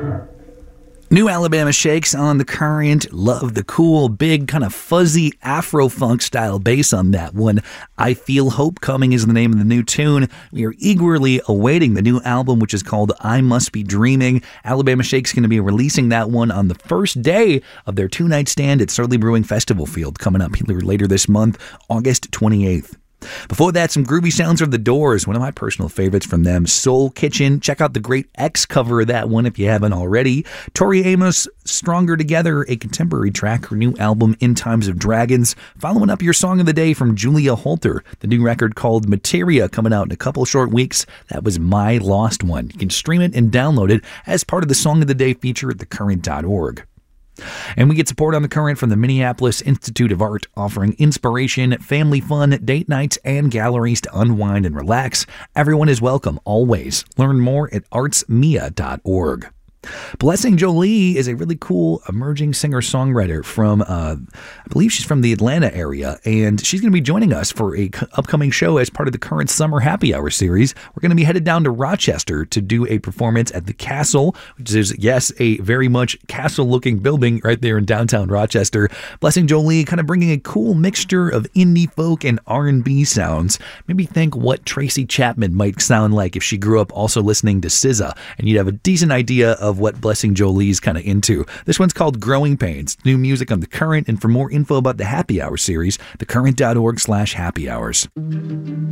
New Alabama Shakes on The Current. Love the cool, big, kind of fuzzy Afro-funk style bass on that one. I Feel Hope Coming is the name of the new tune. We are eagerly awaiting the new album, which is called I Must Be Dreaming. Alabama Shakes going to be releasing that one on the first day of their two-night stand at Surly Brewing Festival Field coming up later this month, August 28th. Before that, some groovy sounds from The Doors, one of my personal favorites from them, Soul Kitchen. Check out the great X cover of that one if you haven't already. Tori Amos, Stronger Together, a contemporary track, her new album, In Times of Dragons. Following up your song of the day from Julia Holter, the new record called Materia, coming out in a couple short weeks. That was My Lost One. You can stream it and download it as part of the Song of the Day feature at thecurrent.org. And we get support on The Current from the Minneapolis Institute of Art, offering inspiration, family fun, date nights, and galleries to unwind and relax. Everyone is welcome, always. Learn more at artsmia.org. Blessing Jolie is a really cool emerging singer-songwriter from, I believe she's from the Atlanta area, and she's going to be joining us for a upcoming show as part of the Current Summer Happy Hour series. We're going to be headed down to Rochester to do a performance at the Castle, which is, yes, a very much castle-looking building right there in downtown Rochester. Blessing Jolie kind of bringing a cool mixture of indie folk and R&B sounds. Maybe think what Tracy Chapman might sound like if she grew up also listening to SZA, and you'd have a decent idea of what Blessing Jolie's kind of into. This one's called Growing Pains. New music on The Current, and for more info about the Happy Hour series, thecurrent.org/happyhours.